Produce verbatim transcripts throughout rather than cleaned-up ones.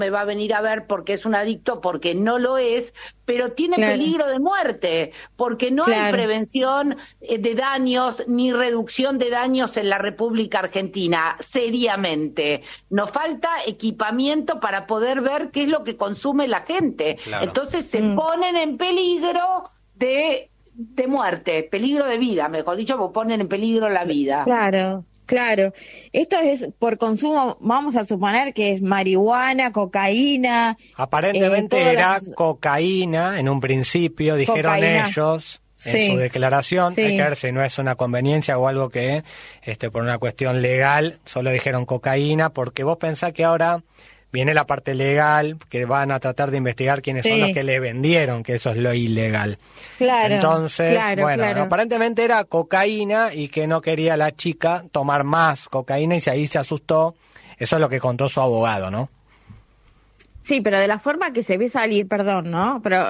me va a venir a ver porque es un adicto, porque no lo es, pero tiene claro. peligro de muerte, porque no claro. hay prevención de daños ni reducción de daños en la República Argentina, seriamente. Nos falta equipamiento para poder ver qué es lo que consume la gente. Claro. Entonces se mm. ponen en peligro de, de muerte, peligro de vida, mejor dicho, porque ponen en peligro la vida. Claro. Claro, esto es por consumo, vamos a suponer que es marihuana, cocaína. Aparentemente eh, era las... cocaína en un principio, dijeron cocaína. ellos en sí. su declaración. Sí. Hay que ver si no es una conveniencia o algo que, este, por una cuestión legal, solo dijeron cocaína, porque vos pensás que ahora viene la parte legal, que van a tratar de investigar quiénes sí. son los que le vendieron, que eso es lo ilegal. Claro, Entonces, claro, bueno, claro. aparentemente era cocaína y que no quería la chica tomar más cocaína y si ahí se asustó. Eso es lo que contó su abogado, ¿no? Sí, pero de la forma que se ve salir, perdón, ¿no? Pero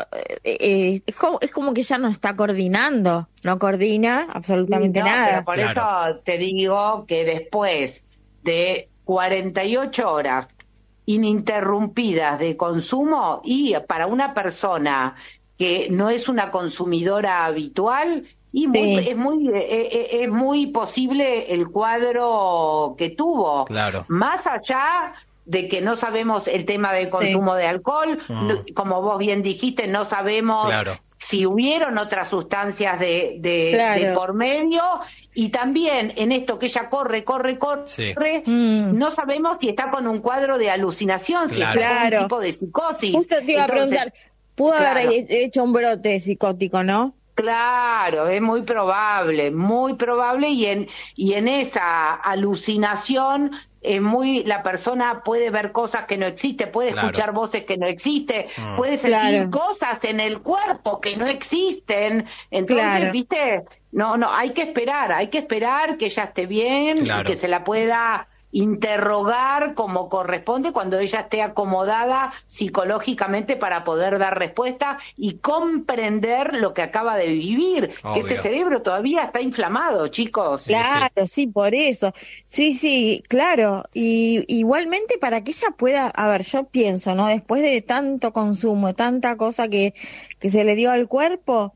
eh, es, como, es como que ya no está coordinando, no coordina absolutamente no, nada. Pero por claro. eso te digo que después de cuarenta y ocho horas ininterrumpidas de consumo, y para una persona que no es una consumidora habitual, y muy, sí. es muy es, es muy posible el cuadro que tuvo. Claro. Más allá de que no sabemos el tema del consumo sí. de alcohol, uh-huh. como vos bien dijiste, no sabemos claro. si hubieron otras sustancias de, de, claro. de por medio, y también en esto que ella corre, corre, corre, sí. mm. no sabemos si está con un cuadro de alucinación, claro. si está claro. con un tipo de psicosis. Justo te iba Entonces, a preguntar, pudo claro. haber hecho un brote psicótico, ¿no? Claro, es muy probable, muy probable, y en, y en esa alucinación es muy, la persona puede ver cosas que no existen, puede claro. escuchar voces que no existen, mm. puede sentir claro. cosas en el cuerpo que no existen. Entonces, claro. viste, no, no, hay que esperar, hay que esperar que ella esté bien, claro. y que se la pueda interrogar como corresponde cuando ella esté acomodada psicológicamente para poder dar respuesta y comprender lo que acaba de vivir, Obvio. que ese cerebro todavía está inflamado, chicos. Claro, sí, sí por eso. Sí, sí, claro. Y igualmente para que ella pueda, a ver, yo pienso, ¿no? Después de tanto consumo, tanta cosa que, que se le dio al cuerpo,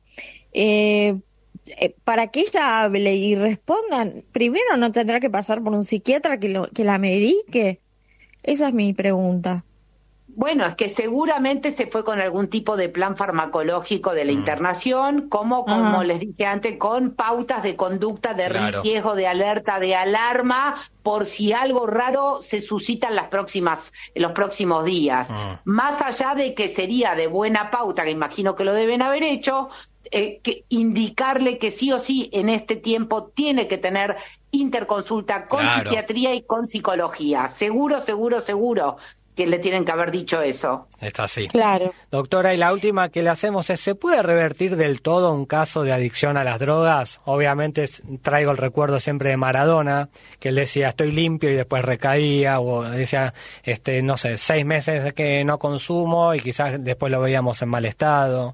eh, Eh, para que ella hable y responda, primero no tendrá que pasar por un psiquiatra que, lo, que la medique. Esa es mi pregunta. Bueno, es que seguramente se fue con algún tipo de plan farmacológico de la mm. internación, como, como les dije antes, con pautas de conducta de claro. riesgo, de alerta, de alarma, por si algo raro se suscita en las próximas, en los próximos días. Mm. Más allá de que sería de buena pauta, que imagino que lo deben haber hecho, Eh, que indicarle que sí o sí en este tiempo tiene que tener interconsulta con claro. psiquiatría y con psicología. Seguro, seguro, seguro que le tienen que haber dicho eso. Está así. Claro. Doctora, y la última que le hacemos es, ¿se puede revertir del todo un caso de adicción a las drogas? Obviamente traigo el recuerdo siempre de Maradona, que él decía, estoy limpio y después recaía, o decía, este, no sé, seis meses que no consumo y quizás después lo veíamos en mal estado.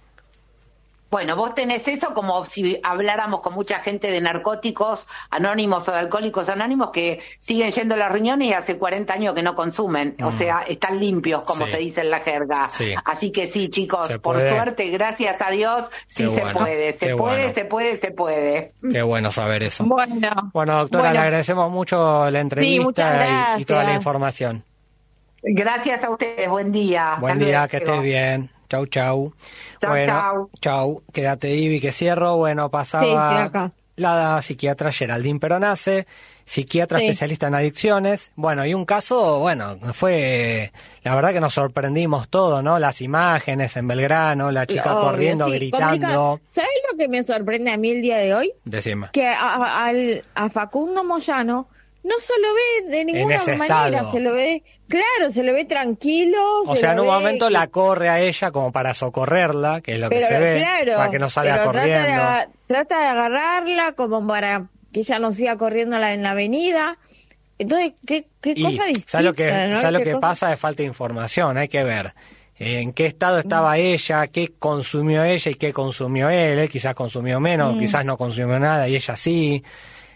Bueno, vos tenés eso como si habláramos con mucha gente de narcóticos anónimos o de alcohólicos anónimos que siguen yendo a las reuniones y hace cuarenta años que no consumen. Mm. O sea, están limpios, como sí. se dice en la jerga. Sí. Así que sí, chicos, por suerte, gracias a Dios, sí Qué se bueno. puede. Se Qué puede, bueno. se puede, se puede. Qué bueno saber eso. Bueno, bueno doctora, bueno. le agradecemos mucho la entrevista sí, y, y toda la información. Gracias a ustedes, buen día. Buen Hasta día, luego. Que estés bien. Chau, chau. Chau, bueno, chau. Chau. Quédate, Ivy, que cierro. Bueno, pasaba sí, acá. la psiquiatra Geraldine Peronace, psiquiatra sí. especialista en adicciones. Bueno, y un caso, bueno, fue, la verdad que nos sorprendimos todos, ¿no? Las imágenes en Belgrano, la chica Obvio, corriendo, sí, gritando. ¿Sabes lo que me sorprende a mí el día de hoy? Decime. Que a, a, a Facundo Moyano no se lo ve de ninguna manera, estado. se lo ve, claro, se lo ve tranquilo. O sea, en un momento que... la corre a ella como para socorrerla, que es lo pero, que se ve, claro, para que no salga corriendo. Trata de, trata de agarrarla como para que ella no siga corriendo en la avenida. Entonces, ¿qué, qué y, cosa distinta? ¿sabes lo que, ¿no? ¿sabes lo que cosa... pasa? Es falta de información, hay que ver en qué estado estaba mm. ella, qué consumió ella y qué consumió él. Él quizás consumió menos, mm. quizás no consumió nada y ella sí.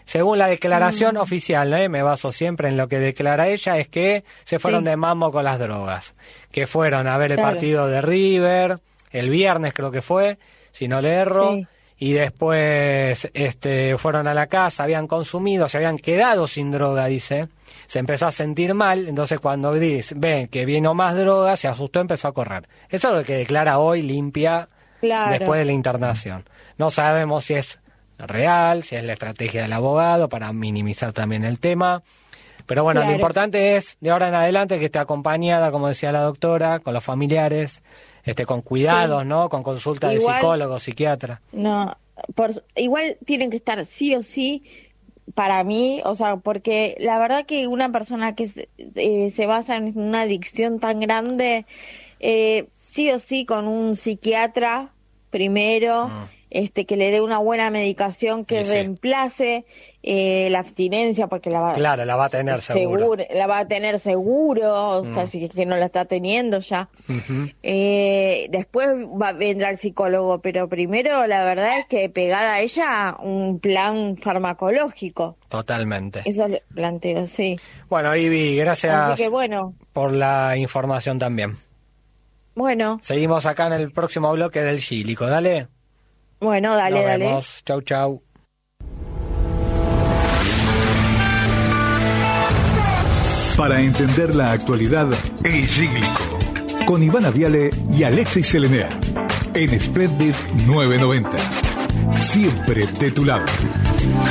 según la declaración mm. oficial, ¿eh? Me baso siempre en lo que declara ella, es que se fueron sí. de mambo con las drogas, que fueron a ver el claro. partido de River, el viernes creo que fue, si no le erro, sí. y después este, fueron a la casa, habían consumido, se habían quedado sin droga, dice, se empezó a sentir mal, entonces cuando dice, ven que vino más droga, se asustó, empezó a correr. Eso es lo que declara hoy limpia claro. después de la internación. No sabemos si es real, si es la estrategia del abogado para minimizar también el tema, pero bueno, claro. lo importante es de ahora en adelante que esté acompañada, como decía la doctora, con los familiares, este, con cuidados, sí. ¿no? Con consulta igual, de psicólogo, psiquiatra. No, por, igual tienen que estar sí o sí para mí, o sea, porque la verdad que una persona que se, eh, se basa en una adicción tan grande, eh, sí o sí con un psiquiatra primero, mm. este que le dé una buena medicación que sí, reemplace eh, la abstinencia, porque la va, claro, la va a tener seguro, seguro la va a tener seguro, o mm. sea, si es que no la está teniendo ya. Uh-huh. Eh, después va, vendrá el psicólogo, pero primero la verdad es que pegada a ella un plan farmacológico. Totalmente. Eso le planteo, sí. Bueno, Ivy, gracias Así que, bueno. por la información también. Bueno. Seguimos acá en el próximo bloque del Gílico, dale. Bueno, dale, Nos dale. Vemos. Chau, chau. Para entender la actualidad, El Gílico, con Ivana Viale y Alexis Selenea, en Splendid nueve noventa. Siempre de tu lado.